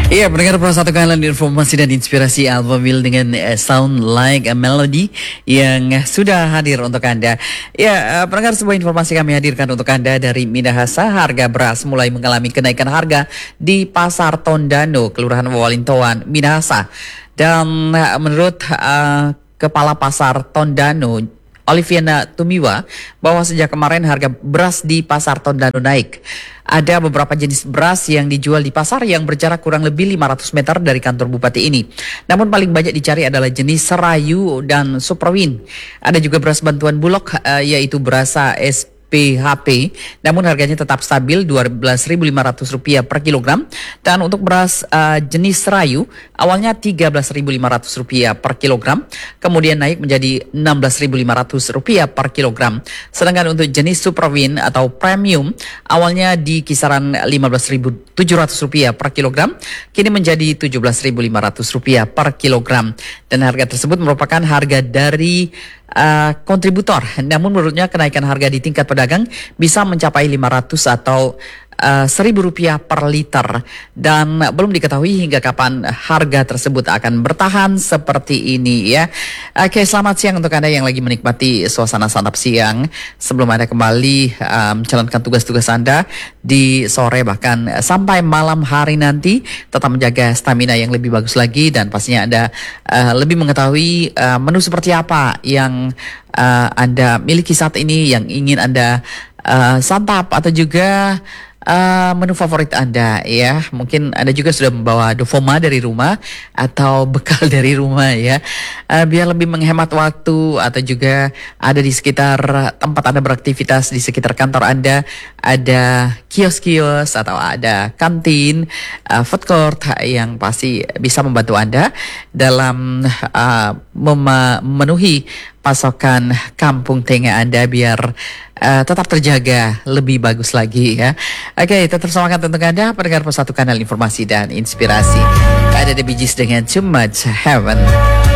Iya, pendengar persatukan informasi dan inspirasi Alphaville dengan Sound Like a Melody yang sudah hadir untuk Anda. Ya, pendengar, sebuah informasi kami hadirkan untuk Anda dari Minahasa. Harga beras mulai mengalami kenaikan harga di Pasar Tondano, Kelurahan Wawalintoan, Minahasa. Dan menurut Kepala Pasar Tondano, Oliviana Tumiwa, bahwa sejak kemarin harga beras di Pasar Tondano naik. Ada beberapa jenis beras yang dijual di pasar yang berjarak kurang lebih 500 meter dari kantor bupati ini. Namun paling banyak dicari adalah jenis Serayu dan Suprowin. Ada juga beras bantuan Bulog, yaitu beras SPHP, namun harganya tetap stabil Rp12.500 per kilogram. Dan untuk beras jenis Serayu awalnya Rp13.500 per kilogram, kemudian naik menjadi Rp16.500 per kilogram. Sedangkan untuk jenis Suprowin atau premium awalnya di kisaran Rp15.700 per kilogram, kini menjadi Rp17.500 per kilogram. Dan harga tersebut merupakan harga dari kontributor. Namun menurutnya kenaikan harga di tingkat pedagang bisa mencapai 500 atau Rp1.000 per liter, dan belum diketahui hingga kapan harga tersebut akan bertahan seperti ini ya. Oke, selamat siang untuk Anda yang lagi menikmati suasana santap siang sebelum Anda kembali menjalankan tugas-tugas Anda di sore bahkan sampai malam hari nanti. Tetap menjaga stamina yang lebih bagus lagi, dan pastinya Anda lebih mengetahui menu seperti apa yang Anda miliki saat ini yang ingin Anda santap, atau juga menu favorit Anda ya. Mungkin Anda juga sudah membawa dovoma dari rumah atau bekal dari rumah ya, biar lebih menghemat waktu, atau juga ada di sekitar tempat Anda beraktivitas, di sekitar kantor Anda ada kios-kios atau ada kantin, food court yang pasti bisa membantu Anda dalam memenuhi pasokan kampung tengah Anda biar tetap terjaga lebih bagus lagi ya. Oke, tetap semangat untuk Anda pendengar satu kanal informasi dan inspirasi. Ada The Bee Gees dengan Too Much Heaven.